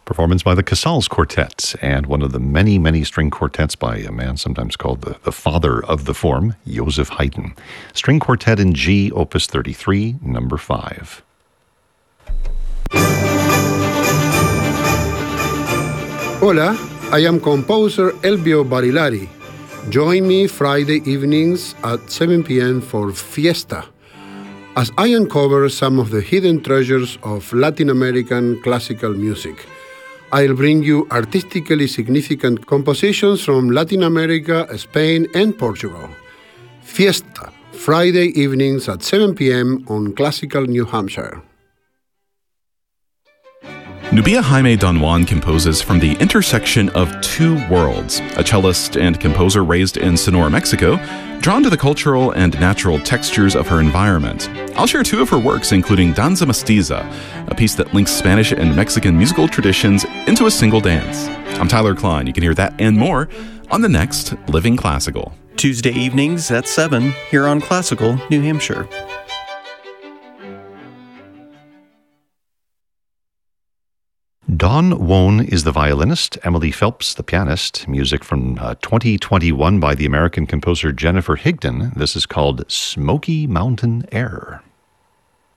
Performance by the Casals Quartet, and one of the many, many string quartets by a man sometimes called the father of the form, Joseph Haydn. String Quartet in G, Opus 33, number 5. Hola, I am composer Elvio Barilari. Join me Friday evenings at 7 p.m. for Fiesta, as I uncover some of the hidden treasures of Latin American classical music. I'll bring you artistically significant compositions from Latin America, Spain, and Portugal. Fiesta, Friday evenings at 7 p.m. on Classical New Hampshire. Nubia Jaime Don Juan composes from the intersection of two worlds, a cellist and composer raised in Sonora, Mexico, drawn to the cultural and natural textures of her environment. I'll share two of her works, including Danza Mestiza, a piece that links Spanish and Mexican musical traditions into a single dance. I'm Tyler Klein. You can hear that and more on the next Living Classical. Tuesday evenings at 7 here on Classical New Hampshire. Don Juan is the violinist, Emily Phelps the pianist. Music from 2021 by the American composer Jennifer Higdon. This is called Smoky Mountain Air.